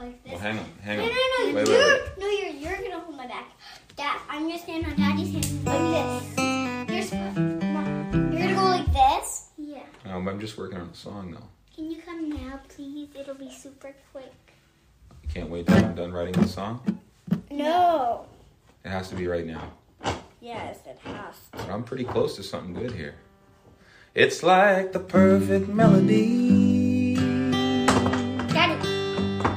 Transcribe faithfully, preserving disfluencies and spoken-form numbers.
like this. Well, hang on, hang on. No, no, no, wait, you're, wait, wait. no, you're, you're gonna hold my back. Dad, I'm gonna stand on Daddy's hand like this. You're supposed, Mom, you're gonna go like this? Yeah. Um, I'm just working on a song, though. Can you come now, please? It'll be super quick. You can't wait till I'm done writing the song? No. It has to be right now. Yes, it has to. But I'm pretty close to something good here. It's like the perfect melody